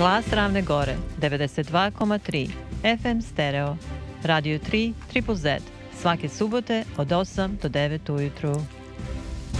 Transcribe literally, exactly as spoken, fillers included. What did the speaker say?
Glas Ravne Gore, devedeset dva zarez tri, F M stereo, Radio tri, Triple Z, svake subote od osam do devet ujutru.